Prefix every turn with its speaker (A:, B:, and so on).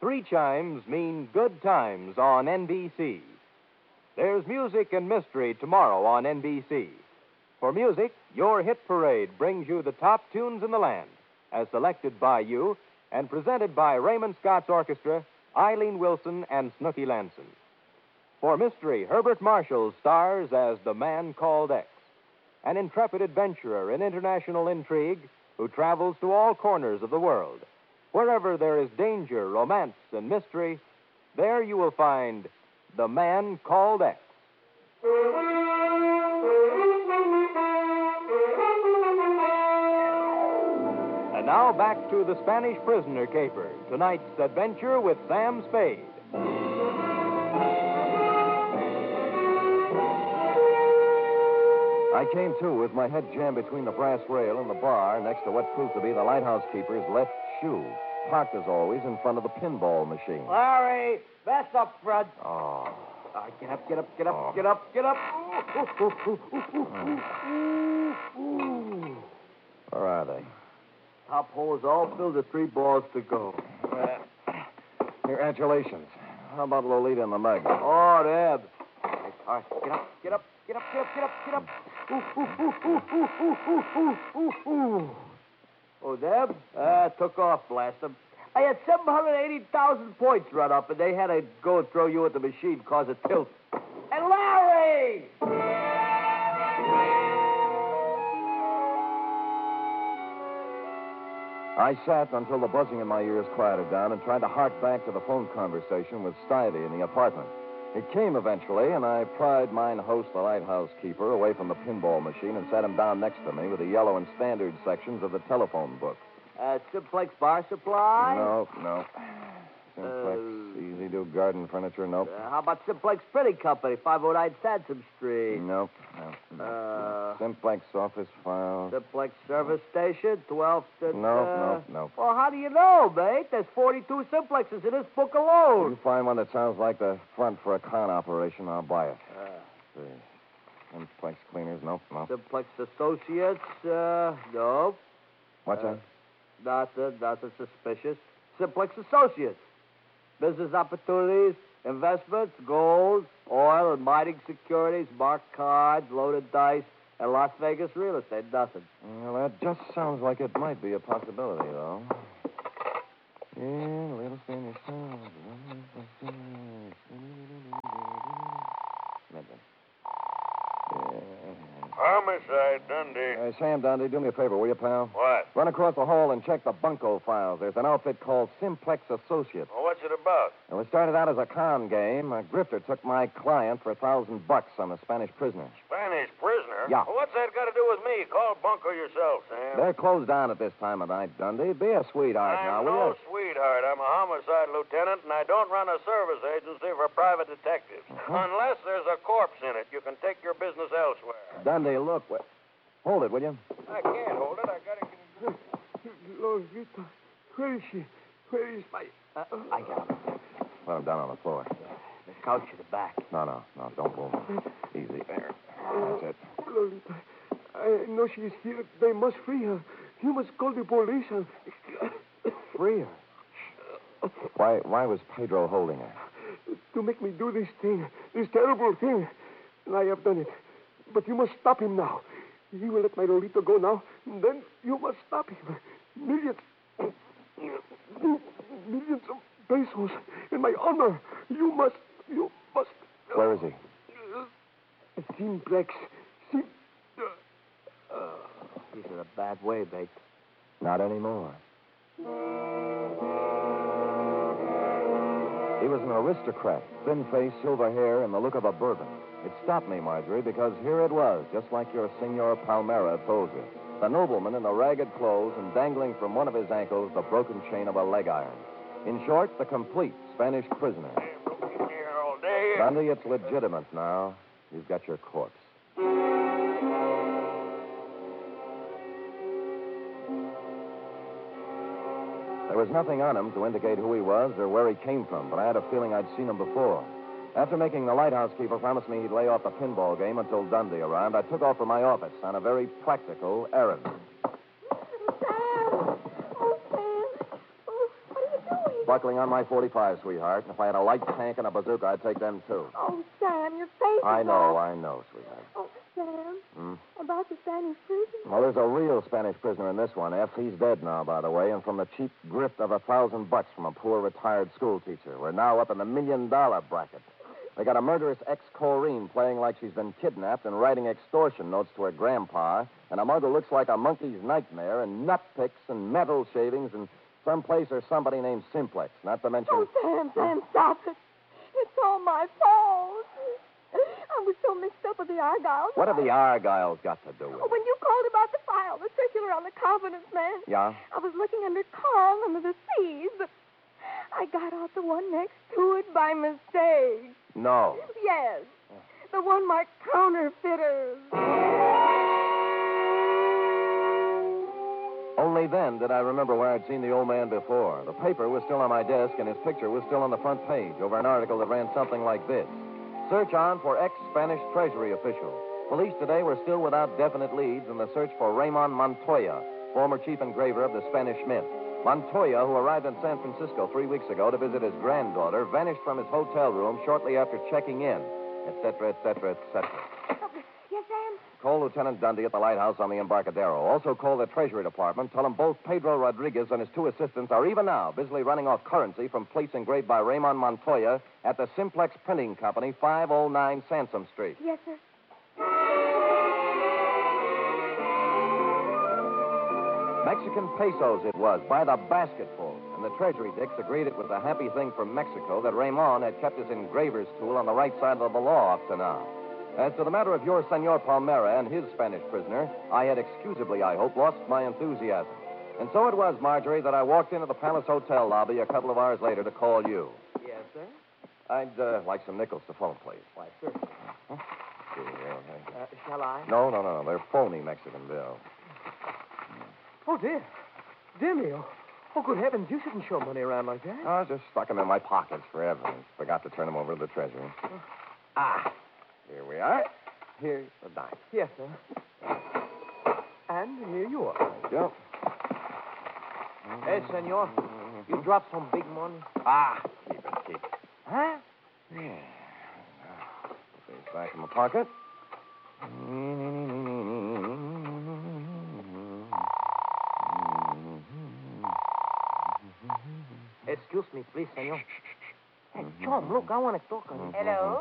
A: 3 chimes mean good times on NBC. There's music and mystery tomorrow on NBC. For music, your hit parade brings you the top tunes in the land, as selected by you and presented by Raymond Scott's Orchestra, Eileen Wilson, and Snooky Lanson. For mystery, Herbert Marshall stars as the man called X, an intrepid adventurer in international intrigue who travels to all corners of the world. Wherever there is danger, romance, and mystery, there you will find the man called X. And now back to The Spanish Prisoner Caper, tonight's adventure with Sam Spade.
B: I came to with my head jammed between the brass rail and the bar next to what proved to be the lighthouse keeper's left shoe, parked as always in front of the pinball machine.
C: Larry, that's up front.
B: Oh.
C: Get up, get up, get up, get up, get up.
B: Where are they?
C: Top hole's all filled with 3 balls to go.
B: Congratulations. How about Lolita and the Meg?
C: Oh, Deb. All right, get up, get up, get up, get up, get up, get up. Oh, Deb? Took off, blast them. I had 780,000 points run up, and they had to go and throw you at the machine, cause a tilt. And Larry!
B: I sat until the buzzing in my ears quieted down and tried to hark back to the phone conversation with Stivey in the apartment. It came eventually, and I pried mine host, the lighthouse keeper, away from the pinball machine and sat him down next to me with the yellow and standard sections of the telephone book.
C: Simplex Bar Supply?
B: No. Simplex, Easy Do Garden Furniture, nope.
C: How about Simplex Printing Company, 509 Sansom Street?
B: Nope. Simplex Office Files.
C: Simplex Service Station, 12th and...
B: Nope.
C: Well, how do you know, mate? There's 42 Simplexes in this book alone.
B: You find one that sounds like the front for a con operation, I'll buy it. Simplex Cleaners, nope.
C: Simplex Associates, nope.
B: What's that?
C: Nothing suspicious. Simplex Associates. Business opportunities, investments, gold, oil and mining securities, marked cards, loaded dice, and Las Vegas real estate. Nothing.
B: Well, that just sounds like it might be a possibility, though. Yeah, real estate.
D: Homicide, Dundee.
B: Sam Dundee, do me a favor, will you, pal?
D: What?
B: Run across the hall and check the bunco files. There's an outfit called Simplex Associates.
D: Well, what's it about?
B: It was started out as a con game. A grifter took my client for $1,000 on a Spanish prisoner.
D: Spanish prisoner?
B: Yeah.
D: Well, what's that got to do with me? Call Bunko yourself, Sam.
B: They're closed down at this time of night, Dundee. Be a sweetheart now,
D: I'm
B: will
D: no
B: you?
D: sweetheart. I'm a homicide lieutenant, and I don't run a service agency for private detectives. Unless there's a corpse in it, you can take your business elsewhere.
B: Dundee, look. Hold it, will you?
D: I can't hold it. I got to get it.
C: Lolita, where is she? Where is my... I got him.
B: Put him down on the floor.
C: The couch at the back.
B: No, don't move. Easy. There. That's it.
E: Lolita, I know she's here. They must free her. You must call the police and...
B: Free her? Why was Pedro holding her?
E: To make me do this thing, this terrible thing. And I have done it. But you must stop him now. He will let my Lolita go now. Then you must stop him. Millions of pesos in my honor. You must.
B: Where is he?
E: Simplex.
C: He's in a bad way, mate.
B: Not anymore. He was an aristocrat, thin face, silver hair, and the look of a bourbon. It stopped me, Marjorie, because here it was, just like your Senor Palmera told you. The nobleman in the ragged clothes and dangling from one of his ankles the broken chain of a leg iron. In short, the complete Spanish prisoner.
D: Here all day.
B: Dundee, it's legitimate now. You've got your corpse. There was nothing on him to indicate who he was or where he came from, but I had a feeling I'd seen him before. After making the lighthouse keeper promise me he'd lay off the pinball game until Dundee arrived, I took off for my office on a very practical errand. buckling on my 45, sweetheart. And if I had a light tank and a bazooka, I'd take them, too.
F: Oh, Sam, your face is
B: I
F: all...
B: know, sweetheart.
F: Oh, Sam,
B: Hmm?
F: about the Spanish prison.
B: Well, there's a real Spanish prisoner in this one, F. He's dead now, by the way, and from the cheap grift of $1,000 from a poor retired school teacher. We're now up in the $1 million bracket. They got a murderous ex-Corrine playing like she's been kidnapped and writing extortion notes to her grandpa, and a mug who looks like a monkey's nightmare, and nut picks and metal shavings, and someplace or somebody named Simplex, not to mention...
F: Oh, Sam, stop it. It's all my fault. I was so mixed up with the Argyles.
B: What have the Argyles got to do with it?
F: When you called about the file, the circular on the confidence man.
B: Yeah?
F: I was looking under calm under the seas, but I got out the one next to it by mistake.
B: No.
F: Yes. The one marked counterfeiters.
B: Only then did I remember where I'd seen the old man before. The paper was still on my desk, and his picture was still on the front page over an article that ran something like this. Search on for ex-Spanish Treasury official. Police today were still without definite leads in the search for Ramon Montoya, former chief engraver of the Spanish Mint. Montoya, who arrived in San Francisco 3 weeks ago to visit his granddaughter, vanished from his hotel room shortly after checking in, etc., etc., etc.
F: Yes, Sam?
B: Call Lieutenant Dundee at the lighthouse on the Embarcadero. Also call the Treasury Department. Tell them both Pedro Rodriguez and his 2 assistants are even now busily running off currency from plates engraved by Ramon Montoya at the Simplex Printing Company, 509 Sansom Street.
F: Yes, sir.
B: Mexican pesos it was, by the basketful. And the Treasury dicks agreed it was a happy thing for Mexico that Ramon had kept his engraver's tool on the right side of the law up to now. As to the matter of your Senor Palmera and his Spanish prisoner, I had excusably, I hope, lost my enthusiasm. And so it was, Marjorie, that I walked into the Palace Hotel lobby a couple of hours later to call you.
C: Yes, sir?
B: I'd like some nickels to phone, please.
C: Why, certainly. Shall I?
B: No. They're phony Mexican bills.
C: Oh, dear. Dear me. Oh, good heavens. You shouldn't show money around like that.
B: I just stuck them in my pockets for evidence. Forgot to turn them over to the Treasury. Here we are. Here's the dime.
C: Yes, sir. And here you are.
B: Thank you.
C: Hey, senor. You dropped some big money.
B: Keep it.
C: Huh?
B: Yeah. Put these back in my pocket.
C: Excuse me, please, senor. Hey, John, look, I want to talk on you.
F: Hello?